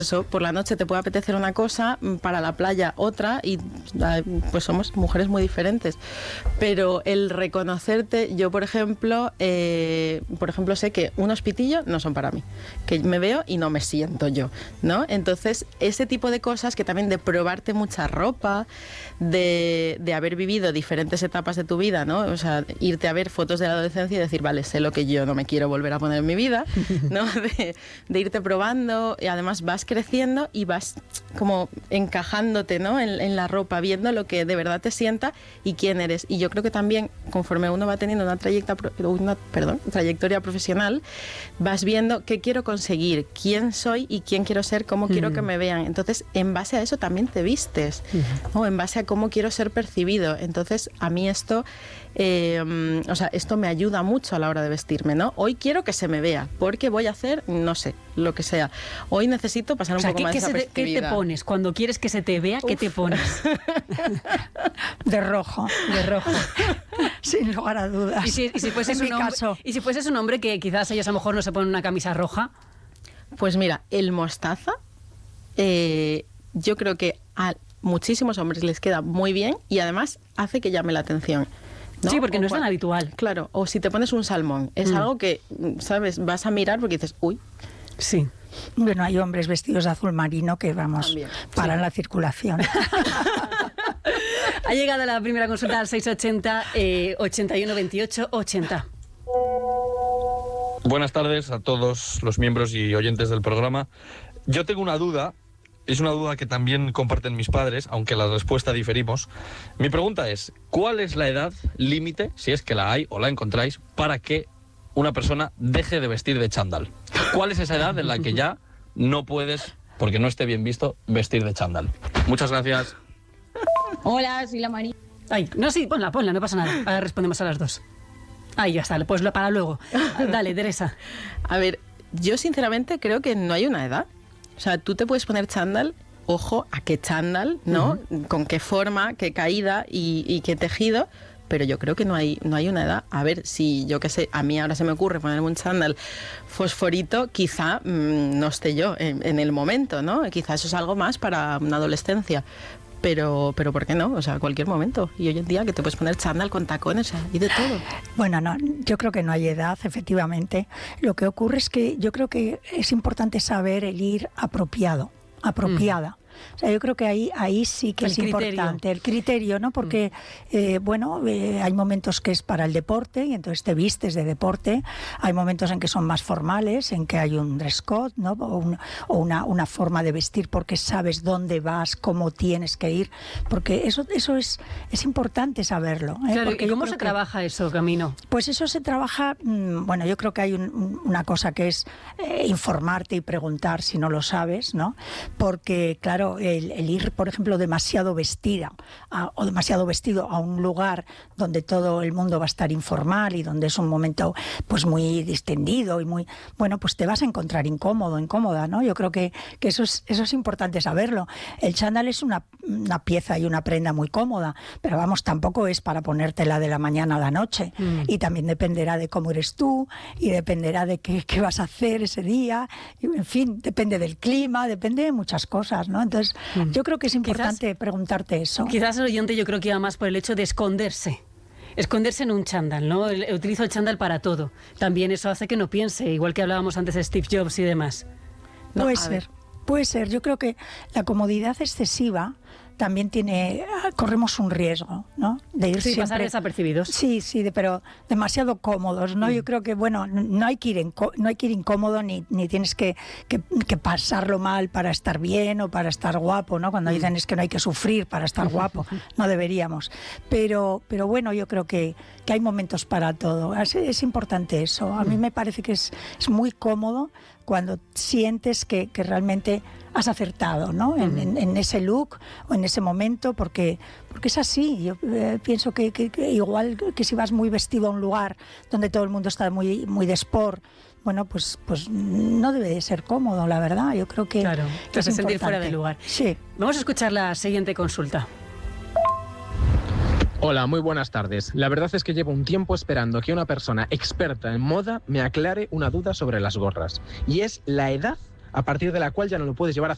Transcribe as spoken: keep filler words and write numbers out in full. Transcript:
eso, por la noche te puede apetecer una cosa, para la playa otra, y pues somos mujeres muy diferentes. Pero el reconocerte, yo por ejemplo, eh, por ejemplo sé que unos pitillos no son para mí, que me veo y no me siento yo, ¿no? Entonces, ese tipo de cosas, que también de probarte mucha ropa, de, de haber vivido diferentes etapas de tu vida, ¿no? O sea, irte a ver fotos de la adolescencia y decir, vale, sé lo que yo no me quiero volver a poner en mi vida, ¿no? De, de irte probando, y además vas creciendo y vas como encajándote, ¿no? en, en la ropa, viendo lo que de verdad te sienta y quién eres. Y yo creo que también, conforme uno va teniendo una trayectoria, una, perdón, trayectoria profesional, vas viendo qué quiero conseguir, quién soy y quién quiero ser, cómo mm. quiero que me vean. Entonces, en base a eso también te vistes, mm. ¿no? En base a cómo quiero ser percibido. Entonces, a mí esto... Eh, o sea, esto me ayuda mucho a la hora de vestirme, ¿no? Hoy quiero que se me vea, porque voy a hacer, no sé, lo que sea. Hoy necesito pasar un o sea, poco ¿qué, más qué desapercibida. ¿Qué te pones? Cuando quieres que se te vea, Uf. ¿qué te pones? De rojo. De rojo. Sin lugar a dudas. ¿Y si, y si fueses en un mi hombre, caso. Y si fueses un hombre que quizás ellos a lo mejor no se ponen una camisa roja? Pues mira, el mostaza, eh, yo creo que a muchísimos hombres les queda muy bien y además hace que llame la atención, ¿no? Sí, porque o no es tan cual, habitual. Claro, o si te pones un salmón, es mm. algo que, ¿sabes? Vas a mirar porque dices, uy. Sí. Bueno, hay hombres vestidos de azul marino que, vamos, También, paran sí. la circulación. Ha llegado la primera consulta al seis ochenta, eh, ochenta y uno veintiocho ochenta. Buenas tardes a todos los miembros y oyentes del programa. Yo tengo una duda. Es una duda que también comparten mis padres, aunque la respuesta diferimos. Mi pregunta es, ¿cuál es la edad límite, si es que la hay o la encontráis, para que una persona deje de vestir de chándal? ¿Cuál es esa edad en la que ya no puedes, porque no esté bien visto, vestir de chándal? Muchas gracias. Hola, soy la María. Ay, no, sí, ponla, ponla, no pasa nada. Ahora respondemos a las dos. Ahí ya está, pues para luego. Dale, Teresa. A ver, yo sinceramente creo que no hay una edad. O sea, tú te puedes poner chándal, ojo a qué chándal, ¿no? Uh-huh. Con qué forma, qué caída y, y qué tejido, pero yo creo que no hay, no hay una edad. A ver, si yo qué sé, a mí ahora se me ocurre ponerme un chándal fosforito, quizá mmm, no esté yo en, en el momento, ¿no? Quizá eso es algo más para una adolescencia. Pero, pero ¿por qué no? O sea, a cualquier momento. Y hoy en día que te puedes poner chándal con tacones, o sea, y de todo. Bueno, no, yo creo que no hay edad, efectivamente. Lo que ocurre es que yo creo que es importante saber el ir apropiado, apropiada. Mm. O sea, yo creo que ahí, ahí sí que el es criterio. importante el criterio, ¿no? Porque, mm. eh, bueno, eh, hay momentos que es para el deporte y entonces te vistes de deporte. Hay momentos en que son más formales, en que hay un dress code, ¿no? O, un, o una, una forma de vestir porque sabes dónde vas, cómo tienes que ir. Porque eso, eso es, es importante saberlo, ¿eh? Claro, porque ¿y cómo se que, trabaja eso, Camino? Pues eso se trabaja, mmm, bueno, yo creo que hay un, una cosa que es eh, informarte y preguntar si no lo sabes, ¿no? Porque, claro, El, el ir, por ejemplo, demasiado vestida a, o demasiado vestido a un lugar donde todo el mundo va a estar informal y donde es un momento pues muy distendido y muy, bueno, pues te vas a encontrar incómodo, incómoda, ¿no? Yo creo que, que eso es, eso es importante saberlo. El chándal es una, una pieza y una prenda muy cómoda, pero vamos, tampoco es para ponértela de la mañana a la noche. Mm. Y también dependerá de cómo eres tú y dependerá de qué, qué vas a hacer ese día. Y, en fin, depende del clima, depende de muchas cosas, ¿no? Entonces, yo creo que es importante quizás, preguntarte eso. Quizás el oyente yo creo que iba más por el hecho de esconderse. Esconderse en un chándal, ¿no? Utilizo el chándal para todo. También eso hace que no piense, igual que hablábamos antes de Steve Jobs y demás. No, puede ser, puede ser. Yo creo que la comodidad excesiva también tiene, corremos un riesgo, ¿no? De ir sí, siempre, pasar desapercibidos. Sí, sí, de, pero demasiado cómodos, ¿no? Mm. Yo creo que, bueno, no hay que ir, en, no hay que ir incómodo ni, ni tienes que, que, que pasarlo mal para estar bien o para estar guapo, ¿no? Cuando mm. dicen es que no hay que sufrir para estar guapo, no deberíamos. Pero, pero bueno, yo creo que, que hay momentos para todo. Es, es importante eso. A mí me parece que es, es muy cómodo cuando sientes que, que realmente has acertado, ¿no? En, en, en ese look o en ese momento, porque, porque es así. Yo eh, pienso que, que, que igual que si vas muy vestido a un lugar donde todo el mundo está muy, muy de sport, bueno, pues, pues no debe de ser cómodo, la verdad. Yo creo que, claro, que es sentir importante. Fuera de lugar. Sí. Vamos a escuchar la siguiente consulta. Hola, muy buenas tardes. La verdad es que llevo un tiempo esperando que una persona experta en moda me aclare una duda sobre las gorras. Y es la edad a partir de la cual ya no lo puedes llevar a